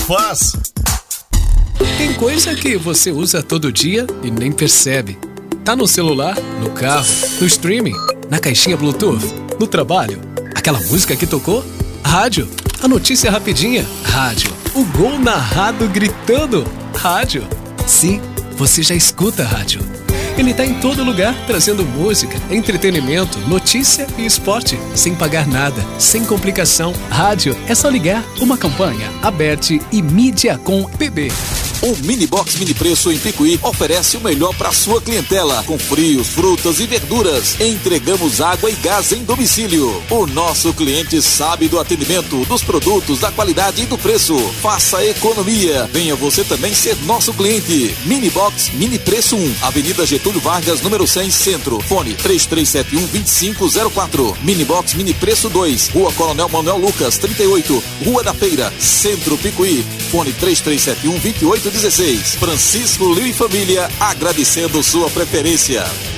faz. Tem coisa que você usa todo dia e nem percebe. Tá no celular, no carro, no streaming, na caixinha Bluetooth, no trabalho. Aquela música que tocou? Rádio. A notícia rapidinha? Rádio. O gol narrado gritando? Rádio. Sim, você já escuta rádio. Ele tá em todo lugar, trazendo música, entretenimento, notícia e esporte, sem pagar nada, sem complicação. Rádio, é só ligar. Uma campanha, Aberte e Mídiacom PB. O Mini Box Mini Preço em Picuí oferece o melhor para sua clientela, com frios, frutas e verduras. Entregamos água e gás em domicílio. O nosso cliente sabe do atendimento, dos produtos, da qualidade e do preço. Faça economia. Venha você também ser nosso cliente. Mini Box Mini Preço 1, Avenida Getúlio Vargas, número 100, Centro. Fone 3371-2504. Mini Box Mini Preço 2, Rua Coronel Manuel Lucas, 38, Rua da Feira, Centro Picuí. Fone 3371-2816. Francisco Liu e Família, agradecendo sua preferência.